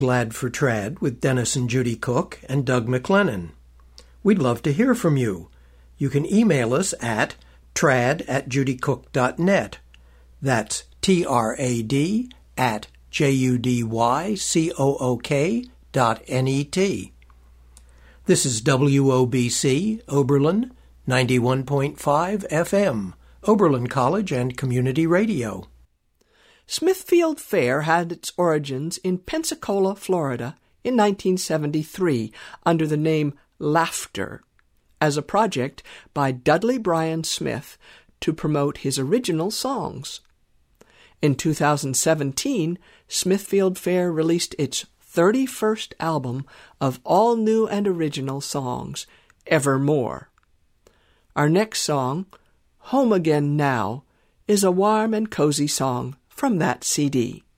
Glad for Trad with Dennis and Judy Cook and Doug McLennan. We'd love to hear from you. You can email us at trad@judycook.net. That's trad@judycook.net. This is WOBC, Oberlin, 91.5 FM, Oberlin College and Community Radio. Smithfield Fair had its origins in Pensacola, Florida, in 1973 under the name Laughter, as a project by Dudley Bryan Smith to promote his original songs. In 2017, Smithfield Fair released its 31st album of all new and original songs, Evermore. Our next song, Home Again Now, is a warm and cozy song from that CD.